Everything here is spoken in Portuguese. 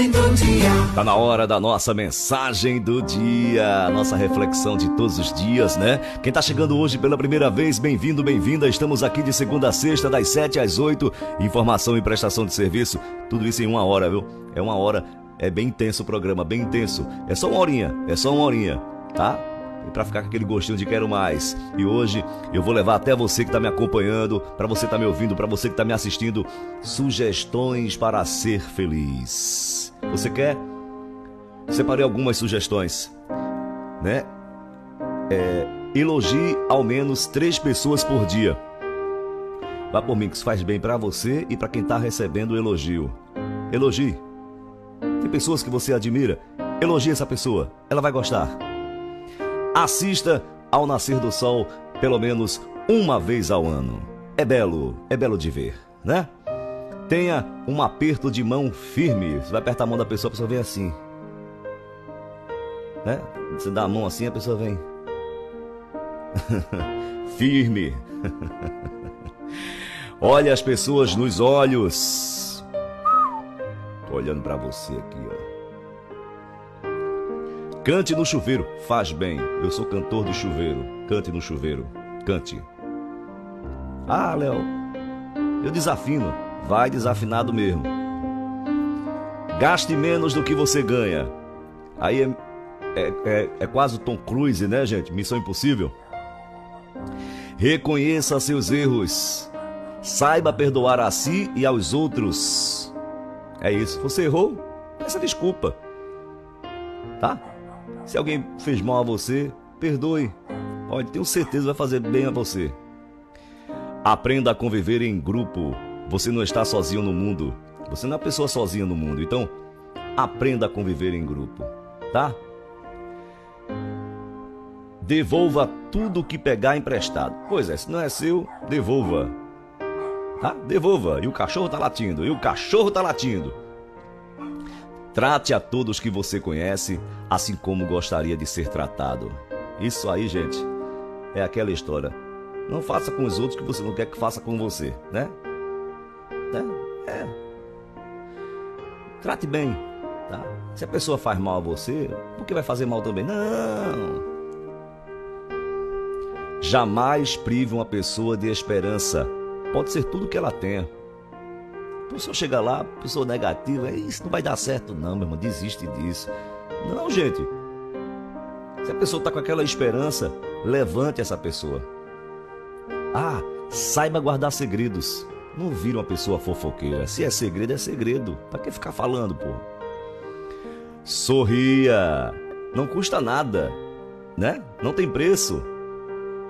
Tá na hora da nossa mensagem do dia, nossa reflexão de todos os dias, né? Quem tá chegando hoje pela primeira vez, bem-vindo, bem-vinda. Estamos aqui de segunda a sexta, das 7 às 8. Informação e prestação de serviço, tudo isso em uma hora, viu? É uma hora, é bem intenso o programa, bem intenso. É só uma horinha, tá? E pra ficar com aquele gostinho de quero mais. E hoje eu vou levar até você que tá me acompanhando, pra você que tá me ouvindo, pra você que tá me assistindo, sugestões para ser feliz. Você quer? Separei algumas sugestões, né? Elogie ao menos 3 pessoas por dia. Vá por mim, que isso faz bem pra você e pra quem tá recebendo o elogio. Elogie. Tem pessoas que você admira, elogie essa pessoa, ela vai gostar. Assista ao nascer do sol pelo menos uma vez ao ano. É belo de ver, né? Tenha um aperto de mão firme. Você vai apertar a mão da pessoa, a pessoa vem assim, né? Você dá a mão assim, a pessoa vem firme. Olha as pessoas nos olhos. Tô olhando pra você aqui, ó. Cante no chuveiro, faz bem. Eu sou cantor do chuveiro. Cante no chuveiro, cante. Ah, Léo, eu desafino. Vai desafinado mesmo. Gaste menos do que você ganha. Aí é quase o Tom Cruise, né, gente? Missão Impossível. Reconheça seus erros. Saiba perdoar a si e aos outros. É isso. Você errou? Peça desculpa. Tá? Se alguém fez mal a você, perdoe. Pode, tenho certeza, vai fazer bem a você. Aprenda a conviver em grupo. Você não está sozinho no mundo. Você não é uma pessoa sozinha no mundo. Então, aprenda a conviver em grupo, tá? Devolva tudo o que pegar emprestado. Pois é, se não é seu, devolva. Tá? Devolva. E o cachorro tá latindo. Trate a todos que você conhece assim como gostaria de ser tratado. Isso aí, gente, é aquela história. Não faça com os outros que você não quer que faça com você, né? Trate bem, tá? Se a pessoa faz mal a você, por que vai fazer mal também? Não! Jamais prive uma pessoa de esperança. Pode ser tudo que ela tenha. A pessoa chega lá, pessoa negativa, isso não vai dar certo não, meu irmão, desiste disso. Não, gente. Se a pessoa está com aquela esperança, levante essa pessoa. Saiba guardar segredos. Não vira uma pessoa fofoqueira. Se é segredo, é segredo. Pra que ficar falando, pô? Sorria. Não custa nada, né? Não tem preço.